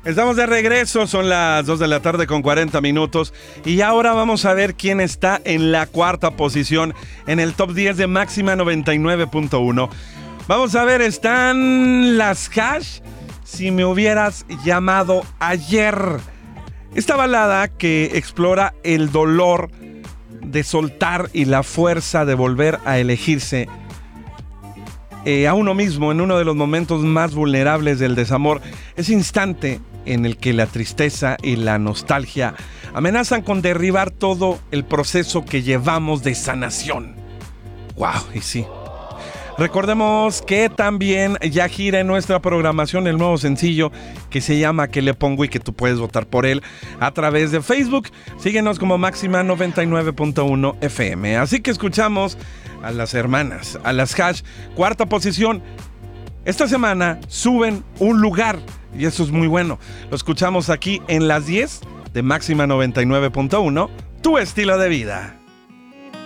Estamos de regreso, son las 2 de la tarde con 40 minutos y ahora vamos a ver quién está en la cuarta posición en el top 10 de Máxima 99.1. Vamos a ver, están las Hash, Si me hubieras llamado ayer. Esta balada que explora el dolor de soltar y la fuerza de volver a elegirse a uno mismo en uno de los momentos más vulnerables del desamor. Ese instante en el que la tristeza y la nostalgia amenazan con derribar todo el proceso que llevamos de sanación. ¡Wow! Y sí. Recordemos que también ya gira en nuestra programación el nuevo sencillo que se llama ¿Qué le pongo? Y que tú puedes votar por él a través de Facebook. Síguenos como Máxima 99.1 FM. Así que escuchamos a las hermanas, a las Hash, cuarta posición. Esta semana suben un lugar y eso es muy bueno. Lo escuchamos aquí en las 10 de Máxima 99.1, tu estilo de vida.